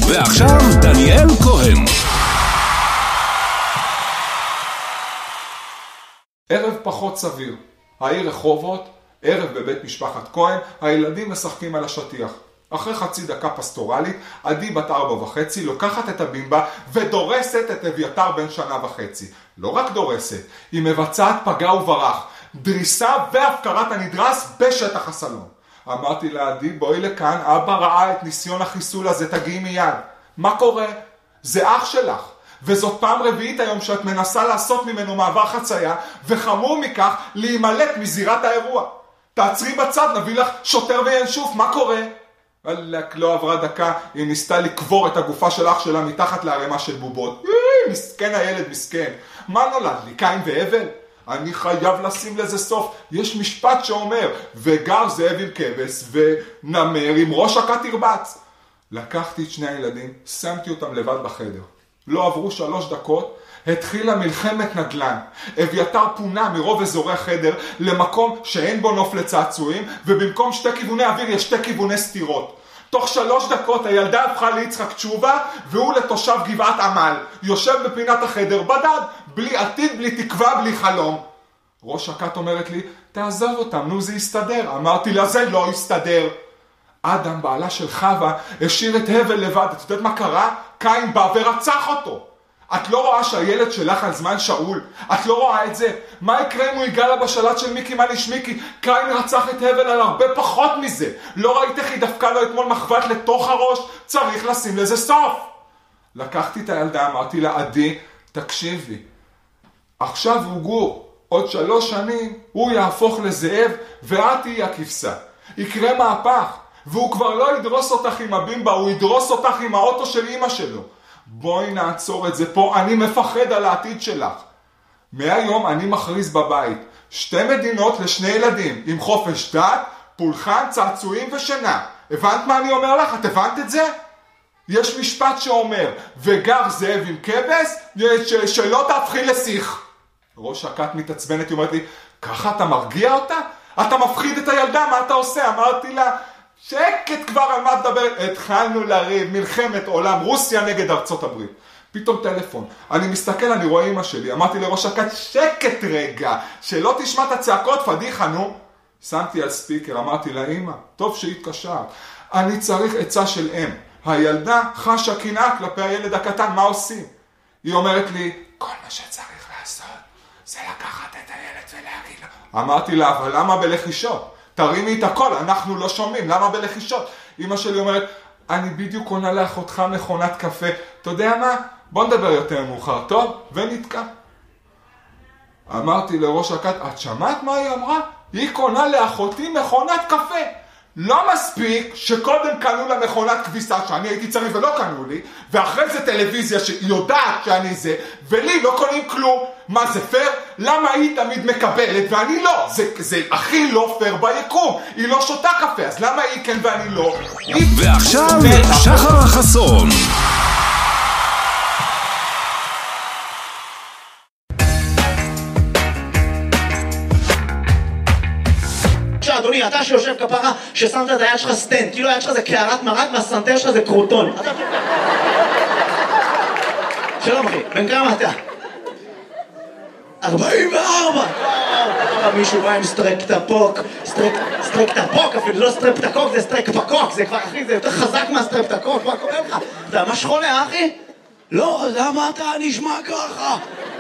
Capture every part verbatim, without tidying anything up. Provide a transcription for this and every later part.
ועכשיו דניאל כהן. ערב פחות סביר. העיר רחובות, ערב בבית משפחת כהן, הילדים משחקים על השטיח. אחרי חצי דקה פסטורלית, עדי בת ארבע וחצי לוקחת את הבימבה ודורסת את אביתר בן שנה וחצי. לא רק דורסת, היא מבצעת פגע וברח, דריסה והפקרת הנדרס בשטח הסלון. אמרתי לעדי, בואי לכאן, אבא ראה את ניסיון החיסול הזה, תגיעי מיד. מה קורה? זה אח שלך. וזאת פעם רביעית היום שאת מנסה לעשות ממנו מעבר חצייה, וחמור מכך להימלט מזירת האירוע. תעצרי בצד, נביא לך שוטר וינשוף, מה קורה? לא עברה דקה, היא ניסתה לקבור את הגופה של אח שלה מתחת לערימה של בובות. מסכן הילד, מסכן. מה נולד לי, קין והבל? אני חייב לשים לזה סוף. יש משפט שאומר, וגר זאב עם כבש ונמר עם ראש הכת תרבץ. לקחתי את שני הילדים, שמתי אותם לבד בחדר. לא עברו שלוש דקות, התחילה מלחמת נדל"ן. אביתר פונה מרוב אזורי החדר למקום שאין בו נוף לצעצועים, ובמקום שתי כיווני אוויר יש שתי כיווני סתירות. תוך שלוש דקות הילדה הפכה ליצחק תשובה, והוא לתושב גבעת עמל. יושב בפינת החדר בדד, בלי עתיד, בלי תקווה, בלי חלום. ראש הכת אומרת לי, תעזוב אותם, נו זה יסתדר. אמרתי לה, זה לא יסתדר. אדם, בעלה של חווה, השאיר את הבל לבד. את יודעת מה קרה? קין בא ורצח אותו. את לא רואה שהילד שלך על זמן שאול? את לא רואה את זה? מה יקרה אם הוא יגע לה בשלט של מיקי מניש מיקי? קין רצח את הבל על הרבה פחות מזה. לא ראית איך היא דפקה לו אתמול מחבת לתוך הראש? צריך לשים לזה סוף. לקחתי את הילדה, אמרתי לה, עדי, תקשיבי. עכשיו הוא גור. עוד שלוש שנים הוא יהפוך לזאב ואת תהיי הכבשה. יקרה מהפך. והוא כבר לא ידרוס אותך עם הבימבה, הוא ידרוס אותך עם האוטו של אמא שלו. בואי נעצור את זה פה, אני מפחד על העתיד שלך. מהיום אני מכריז בבית, שתי מדינות לשני ילדים, עם חופש דת, פולחן, צעצועים ושינה. הבנת מה אני אומר לך? את הבנת את זה? יש משפט שאומר, וגר זאב עם כבש, ש- שלא תהפכי לשיח. ראש הכת מתעצבנת, היא אומרת לי, ככה אתה מרגיע אותה? אתה מפחיד את הילדה, מה אתה עושה? אמרתי לה, שקט כבר, על מה תדבר? התחלנו לריב, מלחמת עולם, רוסיה נגד ארצות הברית. פתאום טלפון, אני מסתכל, אני רואה אמא שלי, אמרתי לראש הכת, שקט רגע, שלא תשמע את הצעקות, פדיחה, נו. שמתי על ספיקר, אמרתי לה, אמא, טוב שהתקשרת, אני צריך עצה של אם. הילדה חשה קנאה כלפי הילד הקטן, מה עושים? היא אומרת לי, כל מה שצריך לעשות, זה לקחת את הילד ולהגיד לו. אמרתי לה, אבל למה בלחישות? תרימי את הכל, אנחנו לא שומעים, למה בלחישות? אמא שלי אומרת, אני בדיוק קונה לאחותך מכונת קפה, אתה יודע מה? בוא נדבר יותר מאוחר, טוב? ונתקע. אמרתי לראש הכת, את שמעת מה היא אמרה? היא קונה לאחותי מכונת קפה. לא מספיק שקודם קנו לה מכונת כביסה שאני הייתי צריך ולא קנו לי, ואחרי זה טלוויזיה שיודעת שאני זה, ולי לא קונים כלום. מה זה פייר? למה היא תמיד מקבלת ואני לא? זה, זה הכי לא פייר ביקום. היא לא שותה קפה, אז למה היא כן ואני לא? ועכשיו שחר חסון. אדוני, אתה שיושב כפרה ששמת את היד שלך סטנד, כאילו היד שלך זה קערת מרק והסנטר שלך זה קרוטון. שלום אחי, בן כמה אתה? ארבעים וארבע! מישהו בא עם סטרפטפוק, סטרפטפוק אפילו, לא סטרפטקוק, זה סטרפטפוק, זה כבר אחי, זה יותר חזק מהסטרפטקוק, מה קורה לך? אתה ממש חולה אחי? לא, למה אתה נשמע ככה?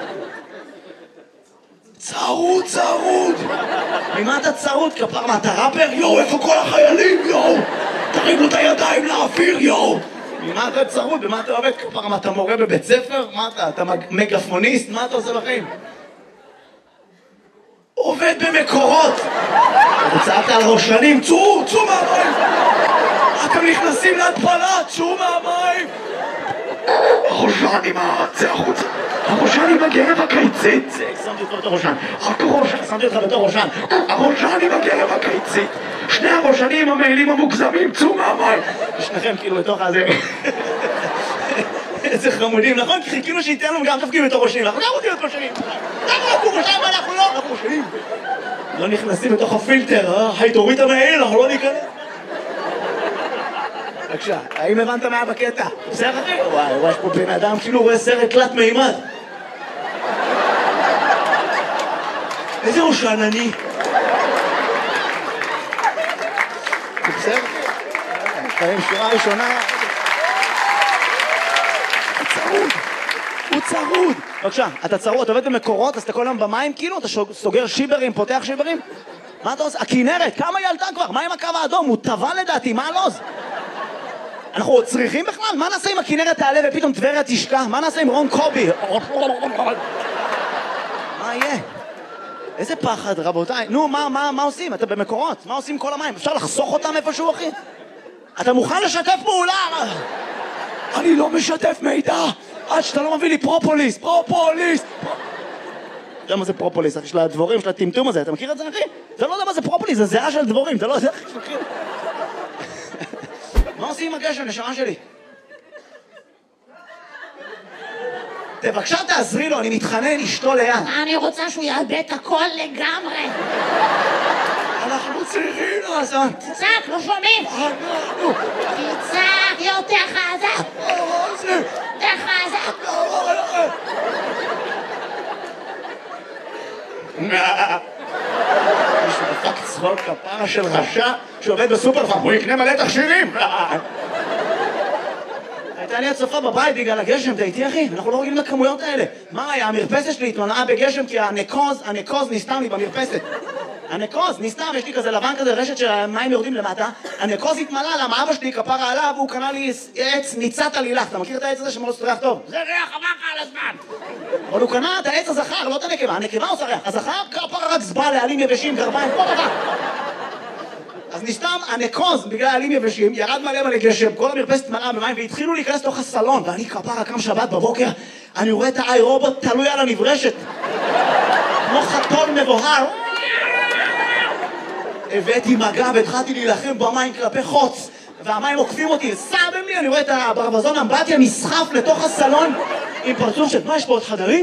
צרוד, צרוד. ממה אתה צרוד? כפר, מה אתה ראפר? יואו, איפה כל החיילים? יואו, תרימו את הידיים לאוויר, יואו. ממה אתה צרוד? במה אתה עובד? כפר, מה אתה מורה בבית ספר? מה אתה? אתה מגפוניסט? מה אתה עושה בחיים? עובד במקורות. אתה צעקת על ראשנים, צאו, צאו מהמים. אתם נכנסים להתפלה, צאו מהמים. הראשן עם הצא החוצה, הראשן עם הגרב הקיצית. שמתי אותך בתור ראשן, שמתי אותך בתור ראשן. הראשן עם הגרב הקיצית, שני הראשנים המעילים המוגזמים, צאו מהמים. שניכם כאילו בתוך הזה. איזה חמודים, נכון? כי חיכינו שייתן לנו גם תפקיד בתור ראשנים. אנחנו גם רוצים בתור ראשנים. אנחנו אנחנו ראשנים ואנחנו לא. אנחנו ראשנים. לא נכנסים בתוך הפילטר, היי תוריד את המעיל, אנחנו לא ניכנס. בבקשה, האם הבנת מה בקטע? בסדר אחי? וואי, וואי, יש פה בן אדם כאילו רואה סרט תלת מימד. איזה ראש ענני. בסדר אחי? חיים שורה ראשונה. הוא צרוד. הוא צרוד. בבקשה, אתה צרוד, אתה עובד במקורות, אז אתה כל היום במים כאילו? אתה סוגר שיברים, פותח שיברים? מה אתה עושה? הכינרת, כמה היא עלתה כבר? מה עם הקו האדום? הוא טבע לדעתי, מה הלוז? אנחנו צריכים בכלל? מה נעשה אם הכינרת תעלה ופתאום טבריה תשקע? מה נעשה עם רון קובי? מה יהיה? איזה פחד, רבותיי. נו, מה, מה, מה עושים? אתה במקורות? מה עושים כל המים? אפשר לחסוך אותם איפשהו, אחי? אתה מוכן לשתף פעולה? אני לא משתף מידע עד שאתה לא מביא לי פרופוליס, פרופוליס. אתה יודע מה זה פרופוליס, אחי? של הדבורים, של הטמטום הזה. אתה מכיר את זה, אחי? אתה לא יודע מה זה פרופוליס, זה זהה של דבורים. אתה לא יודע, אחי, מכיר. מה עושים עם הגשם, נשמה שלי? בבקשה תעזרי לו, אני מתחנן אשתו ליד. אני רוצה שהוא יאבד את הכל לגמרי. אנחנו צריכים לעשות. תצעק, לא שומעים. אנחנו. תצעק יותר חזק. יותר חזק. מישהו דפק צחוק כפרה של רשע שעובד בסופרפארם, הוא יקנה מלא תכשירים. הייתה לי הצפה בבית בגלל הגשם, אתה איתי אחי? אנחנו לא רגילים לכמויות האלה. מה היה? המרפסת שלי התמלאה בגשם כי הנקוז, הנקוז נסתם לי במרפסת. הנקוז נסתם, יש לי כזה לבן כזה, רשת שהמים יורדים למטה. הנקוז התמלא, למה אבא שלי כפרה עליו, והוא קנה לי עץ ניצת עלילך. אתה מכיר את העץ הזה שמאוד ריח טוב? זה ריח עבר לך על הזמן. אבל הוא קנה את העץ הזכר, לא את הנקבה. הנקבה עושה ריח. הזכר כפרה רק זבא לעלים יבשים, גרביים, כל דבר. אז נסתם הנקוז בגלל עלים יבשים, ירד מלא מלא גשם, כל המרפסת מלאה במים והתחילו להיכנס לתוך הסלון, ואני כפרה קם שבת בבוקר, אני רואה את האי רובוט תלוי על הנברשת כמו חתול מבוהר. הבאתי מגע והתחלתי להילחם במים כלפי חוץ והמים עוקפים אותי, סתם לי, אני רואה את הברווזון אמבטיה נסחף לתוך הסלון עם פרצוף של מה יש פה עוד חדרים?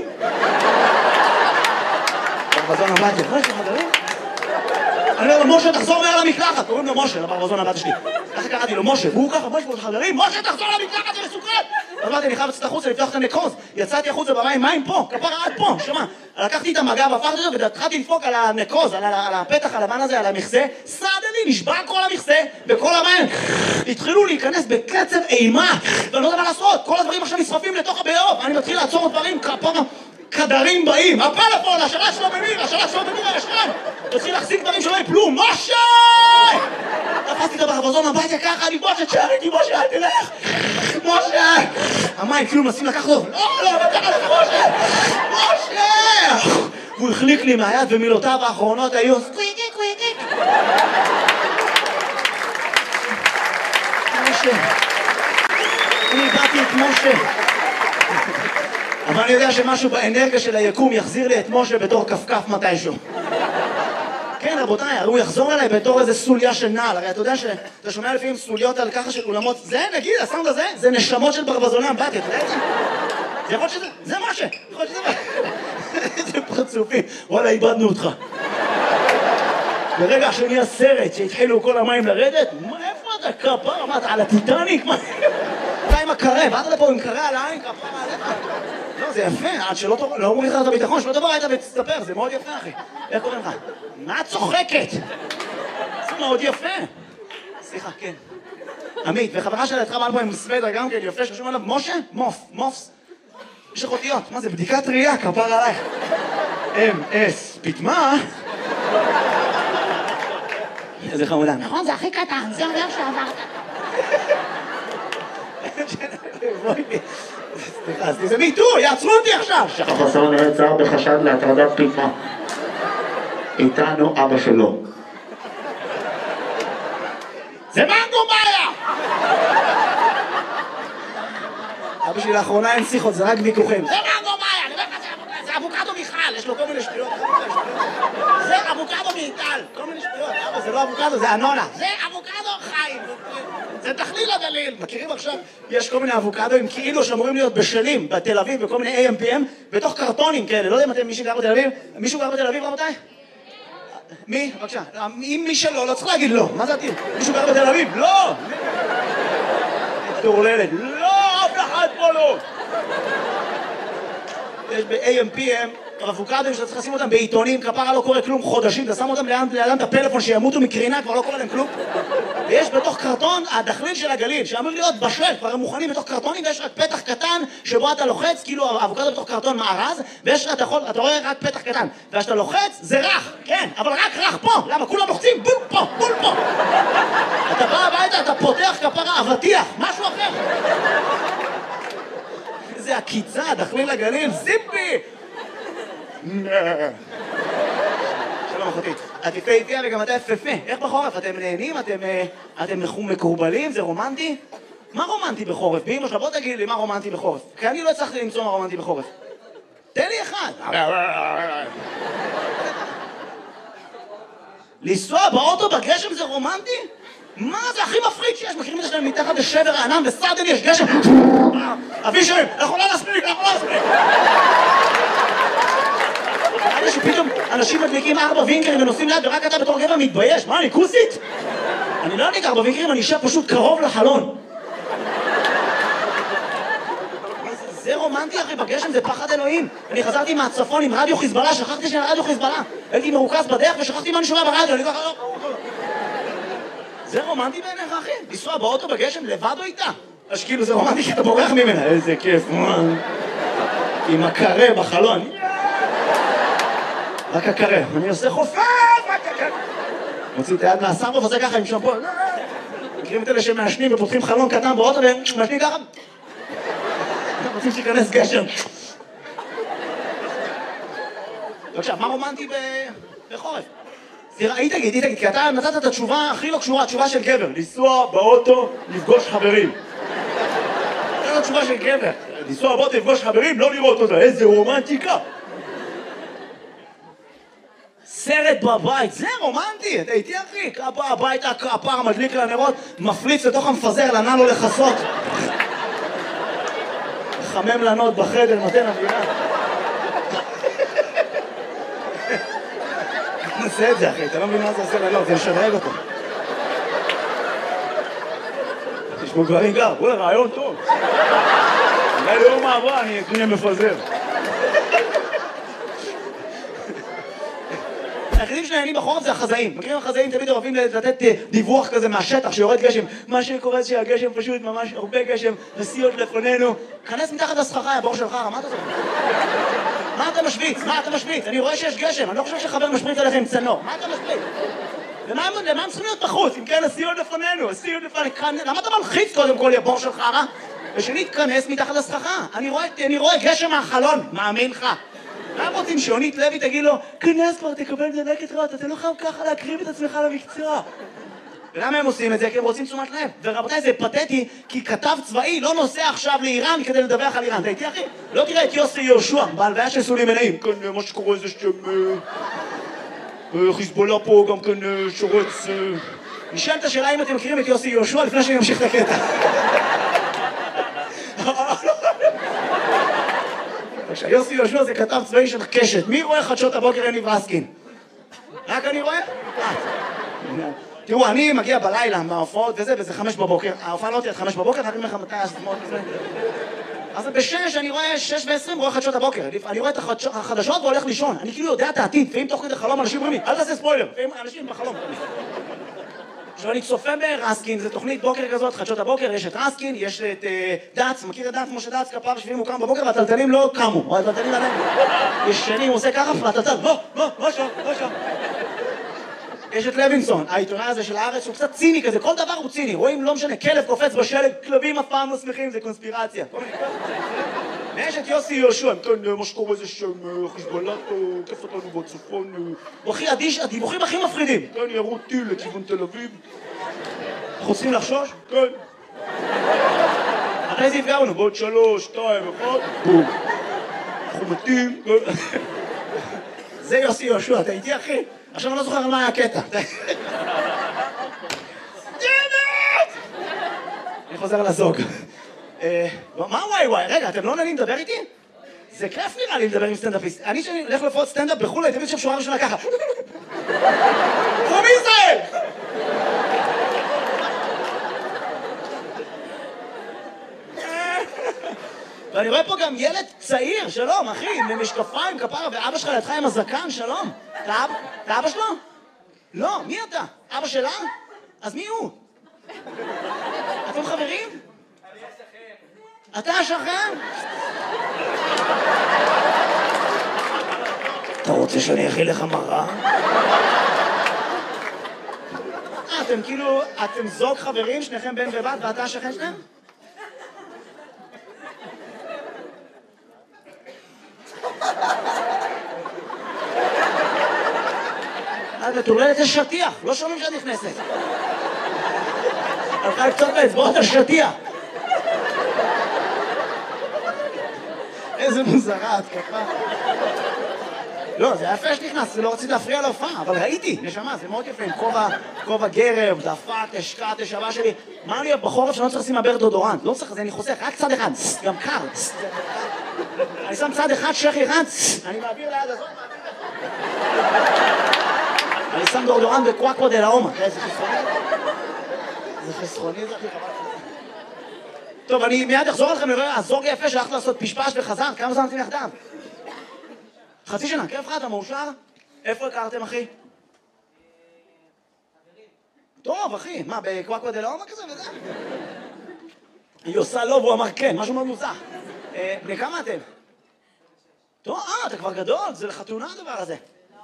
ברווזון אמבטיה, מה יש פה חדרים? אני אומר לו, משה, תחזור מעל המקלחת. קוראים לו משה, לברווזון הבת שלי. ככה קראתי לו, משה, והוא ככה, משה, פה חדרים, משה, תחזור למקלחת, זה מסוכן! אז אמרתי, אני חייב לצאת החוצה, לפתוח את הנקוז. יצאתי החוצה במים, מים פה, כפרה עד פה, שמה. לקחתי את המגע והפכתי אותו, והתחלתי לדפוק על הנקוז, על הפתח הלבן הזה, על המכסה. סעד לי, נשבע כל המכסה, וכל המים התחילו להיכנס בקצב אימה, ואני לא יודע מה לעשות. כל הדברים עכשיו נשרפים לתוך הבאוב. אני מתחיל לעצור דברים, כפרה כדרים באים, הפלאפון, השלט שלו במיר, השלט שלו במיר, השלט! תתחיל להחזיק דברים שלא יפלו, משה! תפסתי את הברווזון הביתה ככה, אני משה, תשאר איתי, משה, אל תלך! משה! המים כאילו מנסים לקחת אותו, לא, לא, לא תקח לך, משה! משה! והוא החליק לי מהיד ומילותיו האחרונות היו סקוויקי, קוויקי! משה! אני באתי את משה! אבל אני יודע שמשהו באנרגיה של היקום יחזיר לי את משה בתור כפכף מתישהו. כן, רבותיי, הוא יחזור אליי בתור איזה סוליה של נעל. הרי אתה יודע שאתה שומע לפעמים סוליות על ככה של אולמות. זה, נגיד, הסאונד הזה, זה נשמות של ברווזוני אמבטיה. אתה יודע את זה? זה יכול שזה, זה משה. יכול שזה משה. איזה פרצופים. וואלה, איבדנו אותך. ברגע השני הסרט שהתחילו כל המים לרדת, איפה אתה כפר? מה, אתה על הטיטניק? אתה עם הקרה, באת לפה עם קרה על העין, כפר עליך. לא, זה יפה, עד שלא אומרים לך את הביטחון, שלא תבוא היית ותסתפר, זה מאוד יפה, אחי. איך קוראים לך? מה את צוחקת? זה מאוד יפה. סליחה, כן. עמית, וחברה שלה התחברה פה עם סוודר גם כן, יפה, ששום עליו, משה? מוף, מופס. יש לך אותיות, מה זה, בדיקת ראייה, כפר עלייך. אם אס, פתמה. איזה חמודה. נכון, זה הכי קטן, זה אומר שעברת. סליחה, זה מיטו, יעצרו אותי עכשיו! שחר חסון נעצר בחשד להטרדת פתמה. איתנו אבא שלו. זה מנגו מאיה! אבא שלי לאחרונה אין שיחות, זה רק ויכוחים. זה מנגו מאיה, אני אומר לך, זה אבוקדו מיכל, יש לו כל מיני שטויות. זה אבוקדו מיטל, כל מיני שטויות. אבא, זה לא אבוקדו, זה אנונה. זה אבוקדו חיים. זה תכליל הגליל. מכירים עכשיו? יש כל מיני אבוקדואים כאילו שאמורים להיות בשלים בתל אביב בכל מיני איי אם פי אם בתוך קרטונים כאלה. לא יודע אם אתם מישהו גר בתל אביב? מישהו גר בתל אביב, רבותיי? מי? בבקשה. אם מי שלא, לא צריך להגיד לא. מה זה עתיד? מישהו גר בתל אביב? לא! מטורללת. לא, אף אחד פה לא. יש ב-איי אם פי אם אבוקדוים שאתה צריך לשים אותם בעיתונים, כפרה לא קורה כלום חודשים, אתה שם אותם לידם את הפלאפון שימותו מקרינה, כבר לא קורה להם כלום. ויש בתוך קרטון הדחליל של הגליל, שאמור להיות בשל, כבר הם מוכנים בתוך קרטונים, ויש רק פתח קטן שבו אתה לוחץ, כאילו האבוקדו בתוך קרטון מארז, ויש אתה יכול, אתה רואה רק פתח קטן, וכשאתה לוחץ זה רך, כן, אבל רק רך פה, למה? כולם לוחצים בול פה, בול פה. אתה בא הביתה, אתה פותח כפרה אבטיח, משהו אחר. איזה עקיצה, דחליל הגליל, זיפי! שלום אחותי, את יפהפייה וגם אתה יפהפה. איך בחורף? אתם נהנים? אתם, אתם מקורבלים? זה רומנטי? מה רומנטי בחורף? באמא שלה, בוא תגיד לי מה רומנטי בחורף. כי אני לא הצלחתי למצוא מה רומנטי בחורף. תן לי אחד. לנסוע באוטו בגשם זה רומנטי? מה זה הכי מפריד שיש? מכירים את זה שלהם מתחת לשבר הענן וסרדן יש גשם? אבי שרים, אנחנו לא נספיק, אנחנו לא נספיק. נראה לי שפתאום אנשים מדליקים ארבע וינקרים ונוסעים ליד ורק אתה בתור גבר מתבייש. מה, אני כוסית? אני לא אדליק ארבע וינקרים, אני אשב פשוט קרוב לחלון. זה רומנטי אחי, בגשם זה פחד אלוהים. אני חזרתי מהצפון עם רדיו חיזבאללה, שכחתי שאני רדיו חיזבאללה. הייתי מרוכז בדרך ושכחתי מה אני שומע ברדיו, אני ככה לא... זה רומנטי בעיניך אחי? לנסוע באוטו בגשם לבד או איתה? אז כאילו זה רומנטי כי אתה בורח ממנה. איזה כיף, מן. עם הקרה בחלון. רק הקרה. אני עושה חופף, רק הקרה. מוציא את היד מהסרבו ועושה ככה עם שמפו. מכירים את אלה שמעשנים ופותחים חלון קטן באוטו ומעשנים ככה. רוצים שיכנס גשם. עכשיו, מה רומנטי בחורף? היא תגיד, היא תגיד, כי אתה נתת את התשובה הכי לא קשורה, התשובה של גבר. לנסוע באוטו, לפגוש חברים. נתת התשובה של גבר. לנסוע באוטו, לפגוש חברים, לא לראות אותה. איזה רומנטיקה. סרט בבית, זה רומנטי. אתה איתי אחי, כפה הביתה, הפער מדליק לנרות, מפליץ לתוך המפזר, לנע לו לחסות. חמם לנות בחדר, נותן אווירה. נעשה את זה אחי, אתה לא מבין מה זה עושה לנות, זה לשדרג אותו. תשמעו גברים גר, בואי רעיון טוב. אולי לא מעברה, אני אקנה מפזר. היחידים שנהנים בחורף זה החזאים. מכירים החזאים תמיד אוהבים לתת דיווח כזה מהשטח שיורד גשם. מה שקורה זה שהגשם פשוט ממש הרבה גשם, נסיעות לפנינו. כנס מתחת לסככה, הבור שלך, מה אתה זוכר? מה אתה משוויץ? מה אתה משוויץ? אני רואה שיש גשם, אני לא חושב שחבר משפריץ עליכם עם צנור. מה אתה משוויץ? למה הם צריכים להיות בחוץ? אם כן, נסיעות לפנינו, נסיעות לפנינו. למה אתה מלחיץ קודם כל, הבור שלך, רע? ושני, תכנס מתחת לסככה. אני רואה גשם מהחלון, מאמין לך. מה הם רוצים שיונית לוי תגיד לו, כנס כבר, תקבל דלקת רעות, אתה לא חייב ככה להקריב את עצמך למקצוע. ולמה הם עושים את זה? כי הם רוצים תשומת לב. ורבותיי, זה פתטי, כי כתב צבאי לא נוסע עכשיו לאיראן כדי לדווח על איראן. אתה איתי אחי? לא תראה את יוסי יהושע, בהלוויה של סולימאני. כן, מה שקורה זה שם... חיזבאללה פה גם כן שורץ... נשאל את השאלה אם אתם מכירים את יוסי יהושע לפני שאני אמשיך את הקטע. יוסי יהושע זה כתב צבאי של קשת. מי רואה חדשות הבוקר יניב רסקין? רק אני רואה? תראו, אני מגיע בלילה מההופעות וזה, וזה חמש בבוקר. ההופעה לא תהיה עד חמש בבוקר, רק ממך מתי השמות וזה. אז בשש אני רואה שש ועשרים, רואה חדשות הבוקר. אני רואה את החדשות והולך לישון. אני כאילו יודע את העתיד, ואם תוך כדי חלום אנשים אומרים לי, אל תעשה ספוילר, ואם אנשים בחלום. עכשיו אני צופה ברסקין, זו תוכנית בוקר כזאת, חדשות הבוקר, יש את רסקין, יש את דץ, מכיר את דץ, משה דץ, כפר שביעים הוא קם בבוקר והטלטלים לא קמו, הטלטלים עליהם. ישנים, הוא עושה ככה, והטלטל, מה, מה, מה שם, מה שם? יש את לוינסון, העיתונאי הזה של הארץ, שהוא קצת ציני כזה, כל דבר הוא ציני, רואים, לא משנה, כלב קופץ בשלג, כלבים אף פעם לא שמחים, זה קונספירציה. ויש את יוסי יהושע, כן, מה שקורה זה שם, חיזבאללה פה, כיף אותנו בצפון, הוא הכי אדיש, הדיווחים הכי מפחידים. כן, ירו טיל לכיוון תל אביב. אנחנו צריכים לחשוש? כן. אחרי זה יפגענו, בעוד שלוש, שתיים, אחד, בום. אנחנו מתים, כן. זה יוסי יהושע, אתה איתי אחי? עכשיו אני לא זוכר על מה היה הקטע. אני חוזר לזוג. מה וואי וואי? רגע, אתם לא נהנים לדבר איתי? זה כיף נראה לי לדבר עם סטנדאפיסט. אני שאני הולך לפחות סטנדאפ בחו"ל, הייתי שם שורה ראשונה ככה. פרום ישראל! ואני רואה פה גם ילד צעיר, שלום, אחי, עם משקפיים, כפרה, ואבא שלך לידך עם הזקן, שלום. אתה אבא, אתה אבא שלו? לא, מי אתה? אבא שלה? אז מי הוא? אתם חברים? אני השכן. אתה השכן? אתה רוצה שאני אכיל לך מראה? אה, אתם כאילו, אתם זוג חברים, שניכם בן ובת, ואתה השכן שלהם? את מטורללת את שטיח, לא שומעים שאת נכנסת. הלכה קצת באצבעות השטיח. איזה מוזרה, את כפה. לא, זה יפה שנכנס, לא רציתי להפריע להופעה, אבל ראיתי, נשמה, זה מאוד יפה, עם כובע, כובע גרב, דפק, השקעת, השבה שלי. מה לי בחורף שאני לא צריך לשים מעבר דודורנט? לא צריך, זה אני חוסך, רק צד אחד, גם קר. אני שם צד אחד, שכי אחד, אני מעביר ליד הזאת, אני שם דודורנט בקוואקו דה לאומה. איזה חסרוני? איזה חסרוני זה הכי חבל. טוב, אני מיד אחזור לכם לראה, הזוג יפה שהלכת לעשות פשפש וחזר, כמה זמן אתם יחדיו? חצי שנה, כיף לך, אתה מאושר? איפה הכרתם, אחי? טוב, אחי, מה, בקוואקו דה לאומה כזה וזה? היא עושה לא, והוא אמר כן, משהו מאוד מוזר. בני כמה אתם? טוב, אה, אתה כבר גדול, זה לחתונה הדבר הזה.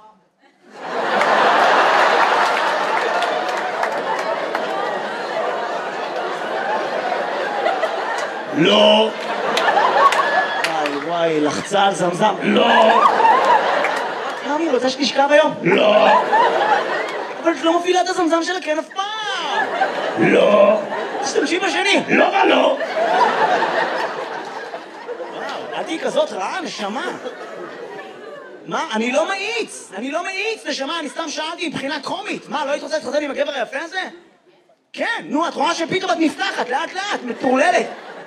לא. וואי וואי, לחצה על זמזם. לא. רמי, רוצה שתשכב היום? לא. אבל את לא מפעילה את הזמזם שלה, כן אף פעם. לא. תשתמשי בשני. לא ולא. וואו, אל תהי כזאת רעה, נשמה. מה? אני לא מאיץ. אני לא מאיץ, נשמה, אני סתם שאלתי מבחינה קומית. מה, לא היית רוצה להתחתן עם הגבר היפה הזה? כן, נו, את רואה שפתאום את נפתחת, לאט לאט, מטורללת.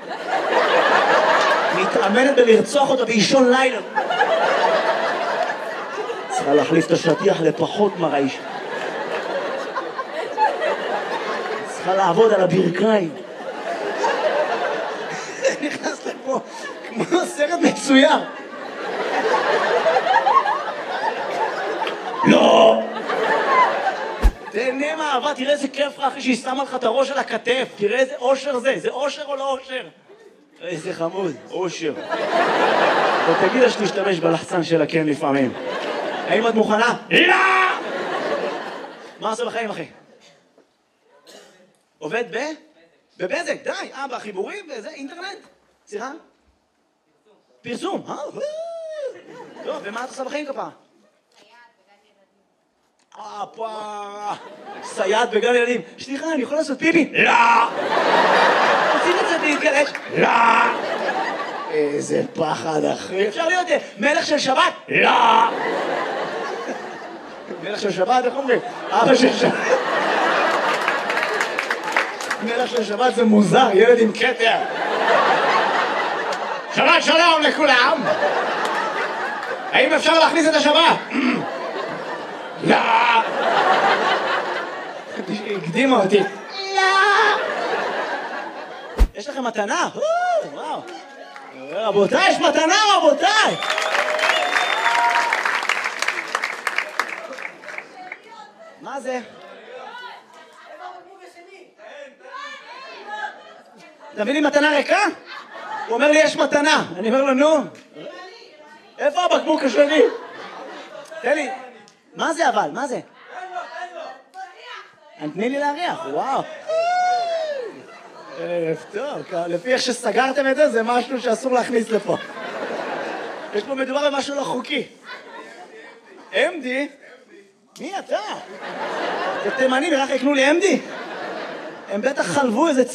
מתאמנת בלרצוח אותה באישון לילה. צריכה להחליף את השטיח לפחות מרעיש. צריכה לעבוד על הברכיים. נכנס לפה כמו סרט מצויר. לא! תהנה מהאהבה, תראה איזה כיף לך אחרי שהיא שמה לך את הראש על הכתף. תראה איזה אושר זה, זה אושר או לא אושר? איזה חמוד, אושר. ותגיד לה שתשתמש בלחצן שלה כן לפעמים. האם את מוכנה? לא! מה עושה בחיים, אחי? עובד ב? בבזק, די. אה, בחיבורים וזה, אינטרנט? סליחה? פרסום. פרסום, אה? טוב, ומה את עושה בחיים כפה? אה, פה... סייעת בגן ילדים. סליחה, אני יכול לעשות פיפי? לא! רוצים את זה להתגלש? לא! איזה פחד, אחי. אפשר להיות מלך של שבת? לא! מלך של שבת, איך אומרים? אבא של שבת. מלך של שבת זה מוזר, ילד עם כתר. שבת שלום לכולם! האם אפשר להכניס את השבת? לא! הקדימה אותי. לא! יש לכם מתנה? וואו. רבותיי, יש מתנה, רבותיי! מה זה? תביא לי מתנה ריקה? הוא אומר לי, יש מתנה. אני אומר לו, נו. איפה הבקבוק השני? תן לי. מה זה אבל? מה זה? תני לי להריח, וואו. ערב טוב, לפי איך שסגרתם את זה, זה משהו שאסור להכניס לפה. יש פה מדובר במשהו לא חוקי. אמדי? מי אתה? זה תימני, ורק יקנו לי אמדי? הם בטח חלבו איזה